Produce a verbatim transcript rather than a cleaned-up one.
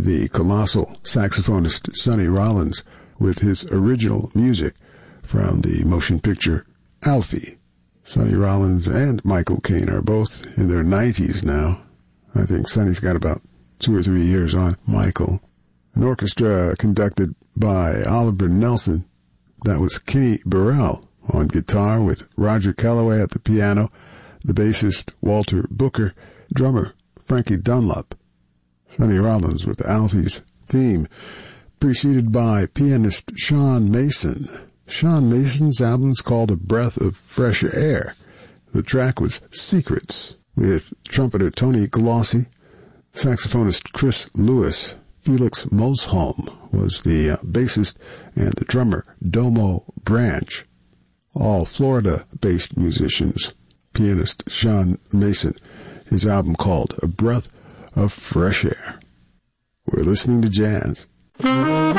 the colossal saxophonist Sonny Rollins with his original music from the motion picture Alfie. Sonny Rollins and Michael Caine are both in their nineties now. I think Sonny's got about two or three years on Michael. An orchestra conducted by Oliver Nelson. That was Kenny Burrell on guitar with Roger Calloway at the piano, the bassist Walter Booker, drummer Frankie Dunlop. Sonny Rollins with Alfie's theme, preceded by pianist Sean Mason. Sean Mason's album's called A Breath of Fresh Air. The track was Secrets, with trumpeter Tony Glossy, saxophonist Chris Lewis. Felix Mosholm was the uh, bassist, and the drummer Domo Branch. All Florida-based musicians. Pianist Sean Mason, his album called A Breath of Fresh Air. We're listening to jazz.